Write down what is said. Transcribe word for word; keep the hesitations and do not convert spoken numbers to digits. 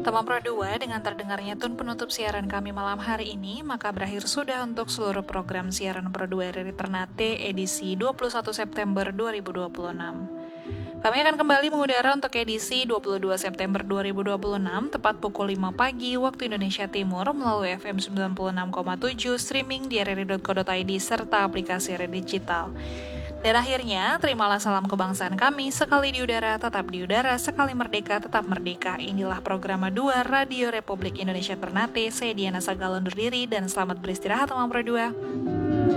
Teman Pro dua, dengan terdengarnya tun penutup siaran kami malam hari ini, maka berakhir sudah untuk seluruh program siaran Pro dua R R I Ternate edisi dua puluh satu September dua ribu dua puluh enam. Kami akan kembali mengudara untuk edisi dua puluh dua September dua ribu dua puluh enam, tepat pukul lima pagi waktu Indonesia Timur melalui F M sembilan puluh enam koma tujuh, streaming di r r i dot co dot i d, serta aplikasi R R I Digital. Dan akhirnya, terimalah salam kebangsaan kami, sekali di udara, tetap di udara, sekali merdeka, tetap merdeka. Inilah program dua Radio Republik Indonesia Ternate. Saya Diana Sagala undur diri dan selamat beristirahat teman Pro dua.